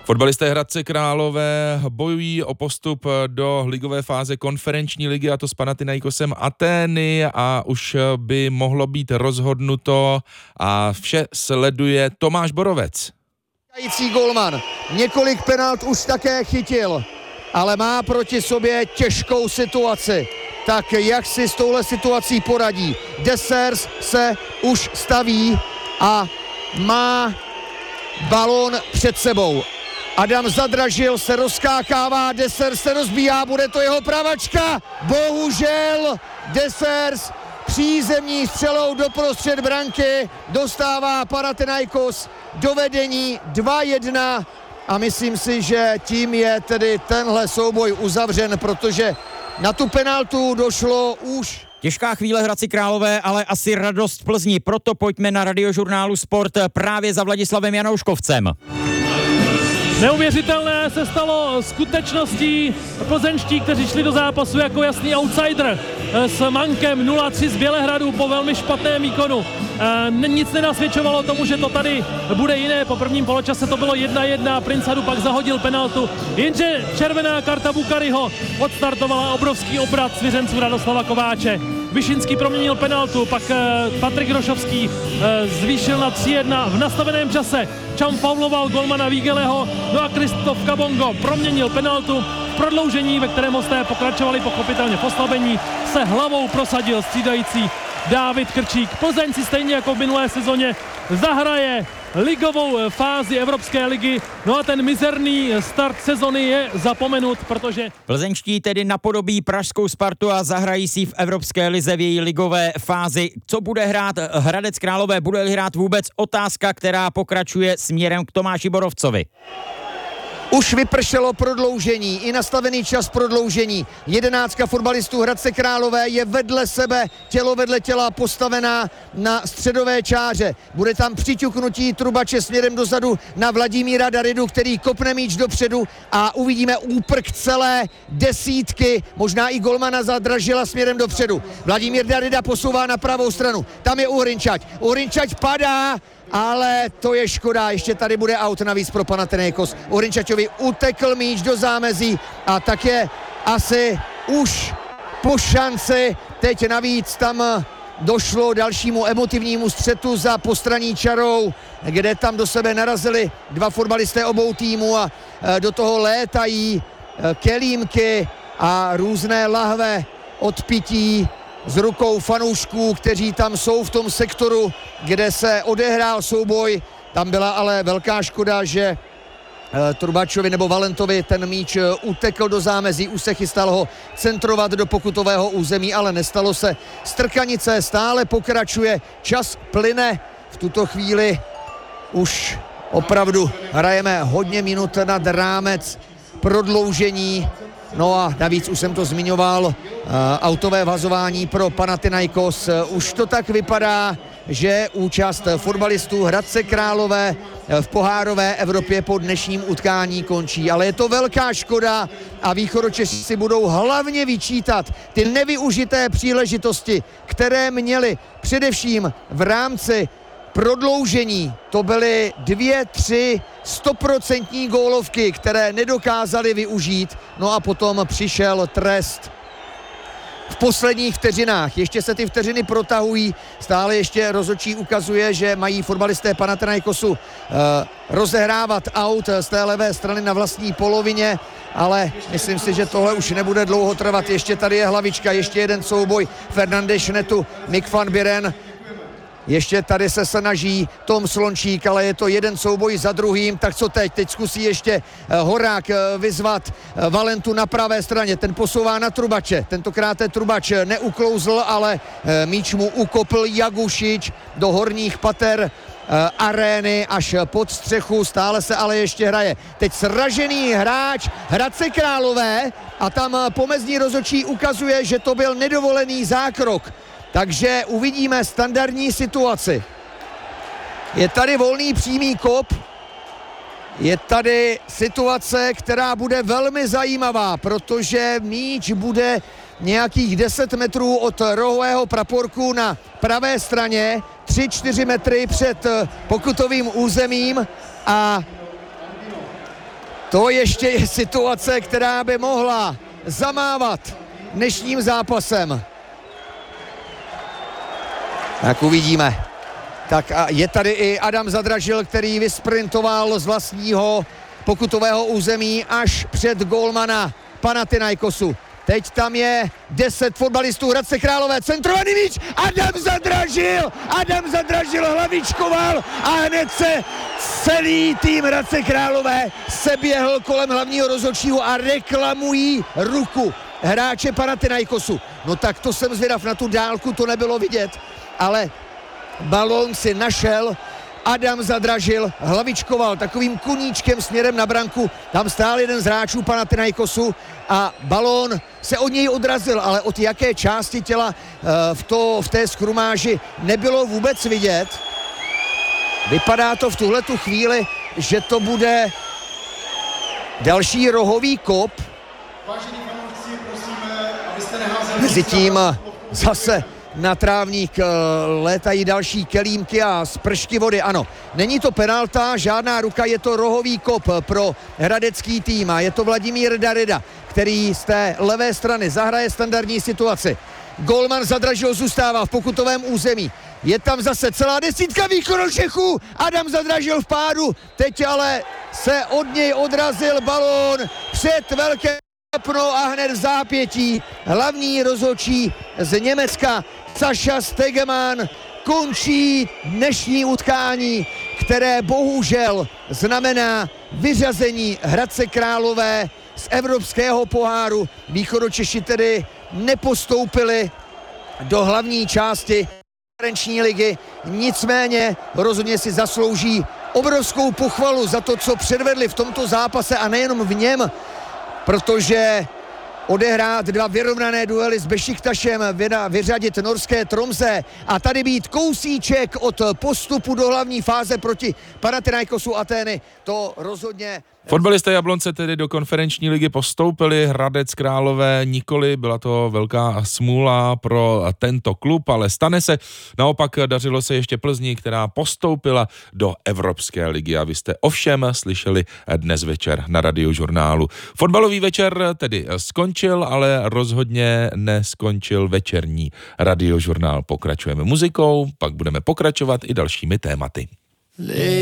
Fotbalisté Hradce Králové bojují o postup do ligové fáze konferenční ligy, a to s Panathinaikosem Atény, a už by mohlo být rozhodnuto a vše sleduje Tomáš Borovec. Golman několik penalt už také chytil, ale má proti sobě těžkou situaci. Tak jak si s touhle situací poradí? Dessers se už staví a má balón před sebou. Adam Zadražil se rozkákává, Dessers se rozbíjá, bude to jeho pravačka. Bohužel Dessers přízemní střelou doprostřed branky dostává Panathinaikos do vedení 2-1 a myslím si, že tím je tedy tenhle souboj uzavřen, protože na tu penaltu došlo už. Těžká chvíle Hradci Králové, ale asi radost Plzni, proto pojďme na Radiožurnálu Sport právě za Vladislavem Janouškovcem. Neuvěřitelné se stalo skutečností. Plzeňští, kteří šli do zápasu jako jasný outsider s mankem 0-3 z Bělehradu po velmi špatném výkonu. Nic nenasvědčovalo tomu, že to tady bude jiné. Po prvním poločase to bylo 1-1, Princ Hadu pak zahodil penaltu, jenže červená karta Bukariho odstartovala obrovský obrat svěřenců Radoslava Kováče. Vyšinský proměnil penaltu, pak Patrik Rošovský zvýšil na 3-1 v nastaveném čase. Čam fauloval golmana Vígeleho, no a Kristof Kabongo proměnil penaltu. V prodloužení, ve kterém hosté pokračovali pochopitelně v oslabení, se hlavou prosadil střídající Dávid Krčík. Plzeň si stejně jako v minulé sezóně zahraje ligovou fázi Evropské ligy, no a ten mizerný start sezony je zapomenut, protože plzeňští tedy napodobí pražskou Spartu a zahrají si v Evropské lize v její ligové fázi. Co bude hrát Hradec Králové, bude-li hrát vůbec, otázka, která pokračuje směrem k Tomáši Borovcovi. Už vypršelo prodloužení, i nastavený čas prodloužení. 11 fotbalistů Hradce Králové je vedle sebe, tělo vedle těla postavená na středové čáře. Bude tam přiťuknutí Trubače směrem dozadu na Vladimíra Daridu, který kopne míč dopředu a uvidíme úprk celé desítky, možná i golmana Zadražila směrem dopředu. Vladimír Darida posouvá na pravou stranu, tam je Uhrinčať. Uhrinčať padá, ale to je škoda, ještě tady bude aut navíc pro Panathinaikos. Uhrinčaťovi utekl míč do zámezí a tak je asi už po šanci. Teď navíc tam došlo dalšímu emotivnímu střetu za postranní čarou, kde tam do sebe narazili dva fotbalisté obou týmů a do toho létají kelímky a různé lahve od pití z rukou fanoušků, kteří tam jsou v tom sektoru, kde se odehrál souboj. Tam byla ale velká škoda, že Trubačovi nebo Valentovi ten míč utekl do zámezí, už se chystal ho centrovat do pokutového území, ale nestalo se. Strkanice stále pokračuje, čas plyne, v tuto chvíli už opravdu hrajeme hodně minut nad rámec prodloužení. No a navíc už jsem to zmiňoval, autové vhazování pro Panathinaikos. Už to tak vypadá, že účast fotbalistů Hradce Králové v pohárové Evropě po dnešním utkání končí. Ale je to velká škoda a Východočeši si budou hlavně vyčítat ty nevyužité příležitosti, které měli především v rámci prodloužení. To byly 2-3 100% gólovky, které nedokázali využít. No a potom přišel trest v posledních vteřinách. Ještě se ty vteřiny protahují. Stále ještě rozhodčí ukazuje, že mají fotbalisté Panathinaikosu rozehrávat aut z té levé strany na vlastní polovině, ale myslím si, že tohle už nebude dlouho trvat. Ještě tady je hlavička, ještě jeden souboj. Fernandeš Šnetu, Mick van Buren. Ještě tady se snaží Tom Slončík, ale je to jeden souboj za druhým. Tak co teď? Teď zkusí ještě Horák vyzvat Valentu na pravé straně. Ten posouvá na Trubače. Tentokrát Trubač neuklouzl, ale míč mu ukopl Jagušič do horních pater arény až pod střechu. Stále se ale ještě hraje. Teď sražený hráč Hradce Králové a tam pomezní rozhodčí ukazuje, že to byl nedovolený zákrok. Takže uvidíme standardní situaci. Je tady volný přímý kop. Je tady situace, která bude velmi zajímavá, protože míč bude nějakých 10 metrů od rohového praporku na pravé straně, 3-4 metry před pokutovým územím a To ještě je situace, která by mohla zamávat dnešním zápasem. Tak uvidíme. Tak a je tady i Adam Zadražil, který vysprintoval z vlastního pokutového území až před gólmana Panathinaikosu. Teď tam je 10 fotbalistů Hradce Králové, centrovaný míč, Adam Zadražil hlavičkoval a hned se celý tým Hradce Králové seběhl kolem hlavního rozhodčího a reklamují ruku hráče Panathinaikosu. No tak to jsem zvědav, na tu dálku to nebylo vidět, ale balón si našel Adam Zadražil, hlavičkoval takovým kuníčkem směrem na branku, tam stál jeden z hráčů Panathinaikosu a balón se od něj odrazil, ale od jaké části těla v té skrumáži nebylo vůbec vidět. Vypadá to v tuhletu chvíli, že to bude další rohový kop. Mezitím zase na trávník létají další kelímky a spršky vody. Ano, není to penalta, žádná ruka, je to rohový kop pro hradecký tým a je to Vladimír Darida, který z té levé strany zahraje standardní situaci. Golman Zadražil zůstává v pokutovém území. Je tam zase celá desítka východočechů. Adam Zadražil v pádu, teď ale se od něj odrazil balón před velké pno a hned v zápětí hlavní rozhodčí z Německa Saša Stegemann končí dnešní utkání, které bohužel znamená vyřazení Hradce Králové z Evropského poháru. Východočeši tedy nepostoupili do hlavní části konferenční ligy, nicméně rozhodně si zaslouží obrovskou pochvalu za to, co předvedli v tomto zápase a nejenom v něm, protože odehrát 2 vyrovnané duely s Bešiktašem, vyřadit norské Tromsø a tady být kousíček od postupu do hlavní fáze proti Panathinaikosu Atény, to rozhodně... Fotbalisté Jablonce tedy do konferenční ligy postoupili, Hradec Králové nikoli, byla to velká smůla pro tento klub, ale stane se. Naopak dařilo se ještě Plzni, která postoupila do Evropské ligy a vy jste ovšem slyšeli dnes večer na Radiožurnálu. Fotbalový večer tedy skončil, ale rozhodně neskončil večerní Radiožurnál. Pokračujeme muzikou, pak budeme pokračovat i dalšími tématy.